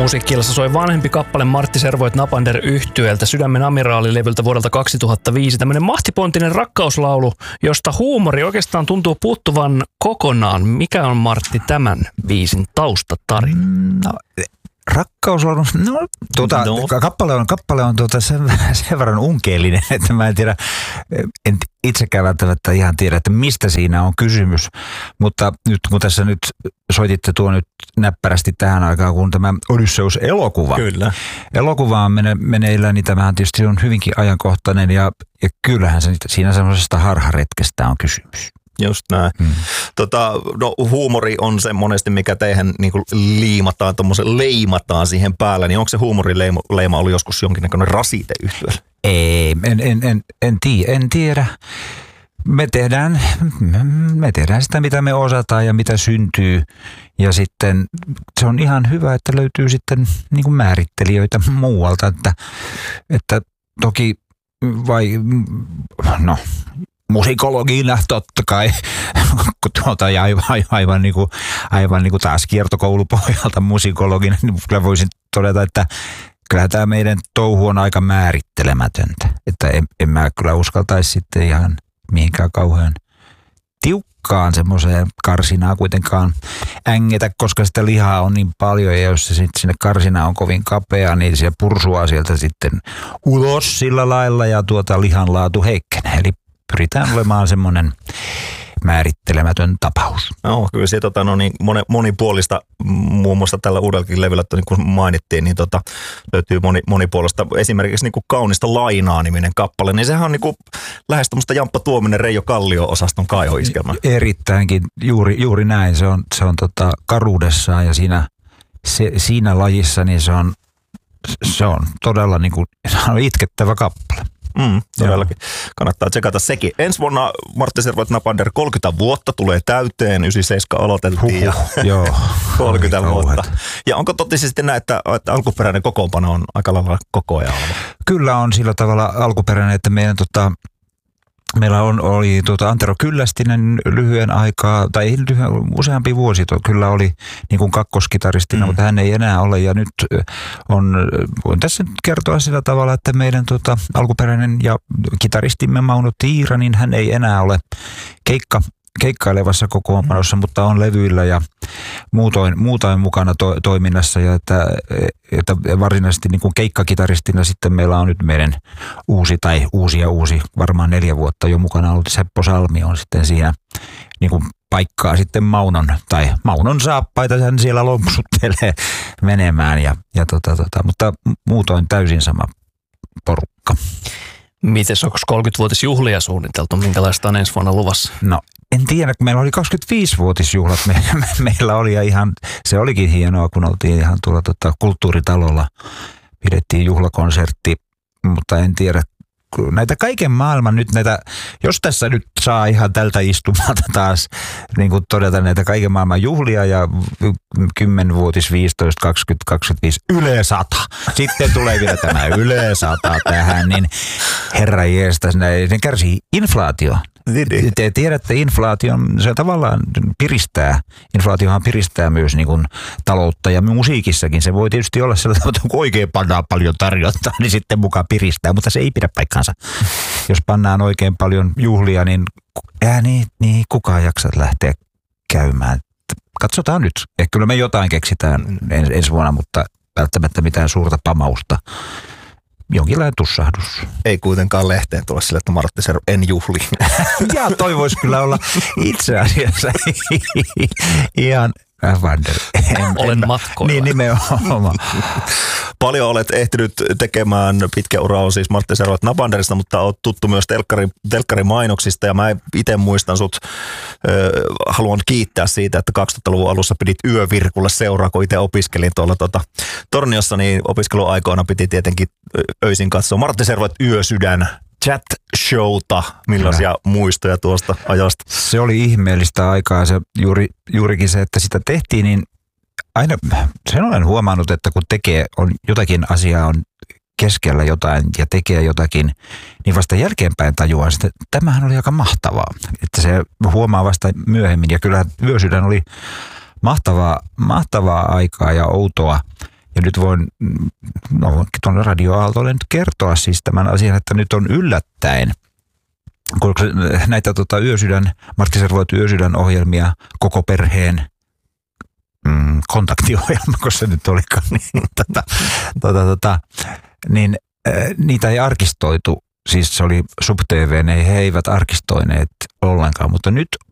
Musiikki-illassa soi vanhempi kappale Martti Servoit Napander -yhtyeeltä Sydämen amiraalilevyltä vuodelta 2005. Tämmöinen mahtipontinen rakkauslaulu, josta huumori oikeastaan tuntuu puuttuvan kokonaan. Mikä on, Martti, tämän biisin taustatarina? No, rakkauslaulu, kappale on sen verran unkeellinen, että mä en tiedä, en itsekään välttämättä ihan tiedä, että mistä siinä on kysymys. Mutta nyt kun tässä nyt soititte tuo nyt näppärästi tähän aikaan, kun tämä Odysseus-elokuva. Kyllä. Elokuva on meneillään, niin tämähän tietysti on hyvinkin ajankohtainen ja kyllähän siinä semmoisesta harharetkestä on kysymys. Just näin. Huumori on se monesti, mikä teihin niinku leimataan siihen päällä. Niin onko se huumorileima ollut joskus jonkinnäköinen rasite yhtyeelle? Ei, en tiedä. Me tehdään sitä, mitä me osataan ja mitä syntyy. Ja sitten se on ihan hyvä, että löytyy sitten niin kuin määrittelijöitä muualta. Että toki musikologina totta kai, aivan niin kuin taas kiertokoulupohjalta musikologina, niin kyllä voisin todeta, että kyllä tämä meidän touhu on aika määrittelemätöntä. Että en mä kyllä uskaltaisi sitten ihan mihinkään kauhean tiukkaan semmoiseen karsinaan kuitenkaan ängetä, koska sitä lihaa on niin paljon ja jos se sitten sinne karsinaan on kovin kapea, niin se pursuaa sieltä sitten ulos sillä lailla ja lihan laatu heikkenee. Eli pyritään olemaan semmoinen määrittelemätön tapaus. No, kyllä se monipuolista, muun muassa tällä uudellakin levyllä, niin kuin mainittiin, niin löytyy monipuolista. Esimerkiksi niin kuin Kaunista lainaa-niminen kappale, niin sehän on niin kuin lähes tämmöistä Jamppa Tuominen, Reijo Kallio-osaston kaihoiskelma. Erittäinkin, juuri näin. Se on karuudessaan ja siinä lajissa niin se on todella niin kuin, itkettävä kappale. Todellakin. Kannattaa tsekata sekin. Ensi vuonna Martti Servoit Napander 30 vuotta tulee täyteen. 97 aloiteltiin ja 30 vuotta. Ja onko totisesti näin, että alkuperäinen kokoonpano on aika lailla koko ajan? Kyllä on sillä tavalla alkuperäinen, että meillä oli Antero Kyllästinen lyhyen aikaa, tai useampi vuosi kyllä oli niin kuin kakkoskitaristina, mutta hän ei enää ole. Ja nyt voin tässä nyt kertoa sillä tavalla, että meidän alkuperäinen ja kitaristimme Mauno Tiira, niin hän ei enää ole keikkailevassa kokoonpanossa, mutta on levyillä ja muutoin mukana toiminnassa. Ja että varsinaisesti niin kuin keikkakitaristina sitten meillä on nyt meidän uusi, varmaan 4 vuotta jo mukana ollut Seppo Salmi on sitten siinä niin kuin paikkaa sitten Maunon saappaita hän siellä lompsuttelee menemään mutta muutoin täysin sama porukka. Mites, onko 30-vuotisjuhlia suunniteltu? Minkälaista on ensi vuonna luvassa? No, en tiedä, kun meillä oli 25-vuotisjuhlat. Meillä oli se olikin hienoa, kun oltiin ihan tuolla Kulttuuritalolla. Pidettiin juhlakonsertti, mutta en tiedä, näitä kaiken maailman nyt jos tässä nyt saa ihan tältä istumalta taas niin kuin todeta näitä kaiken maailman juhlia ja 10-vuotis, 15, 20, 25, Yle 100. Sitten tulee vielä tämä Yle 100 tähän, niin herra jeestas, ne kärsii inflaatio. Te tiedätte, se tavallaan inflaatiohan piristää myös niin kuin taloutta ja musiikissakin. Se voi tietysti olla sellainen, että kun oikein pannaan paljon tarjontaa, niin sitten mukaan piristää, mutta se ei pidä paikkaansa. Jos pannaan oikein paljon juhlia, niin kukaan jaksaa lähteä käymään. Katsotaan nyt. Kyllä me jotain keksitään ensi vuonna, mutta välttämättä mitään suurta pamausta. Jonkinlainen tussahdus. Ei kuitenkaan lehteen tulla sille, että Martti Servoit en juhli. Ja toi voisi kyllä olla itse asiassa ihan olen matkoilla. Niin nimenomaan. Paljon olet ehtinyt tekemään, pitkä ura on siis Martti Servoit Napanderista, mutta olet tuttu myös telkkarimainoksista ja mä itse muistan sut, haluan kiittää siitä, että 2000-luvun alussa pidit yövirkulle seuraa, kun itse opiskelin tuolla Torniossa, niin opiskeluaikoina piti tietenkin öisin katsoa Martti Servoit Yösydän chat-showta. Millaisia muistoja tuosta ajasta? Se oli ihmeellistä aikaa. Juurikin se, että sitä tehtiin, niin aina sen olen huomannut, että kun on jotakin asiaa on keskellä jotain ja tekee jotakin, niin vasta jälkeenpäin tajuaa, että tämähän oli aika mahtavaa. Että se huomaa vasta myöhemmin. Ja kyllä Yösydän oli mahtavaa aikaa ja outoa. Ja nyt voin tuonne radioaaltoille nyt kertoa siis tämän asian, että nyt on yllättäen, kun näitä Martti Servoit Yösydän ohjelmia koko perheen kontaktiohjelma, kun se nyt olikaan, niin niitä ei arkistoitu. Siis se oli SubTV, he eivät arkistoineet ollenkaan, mutta nyt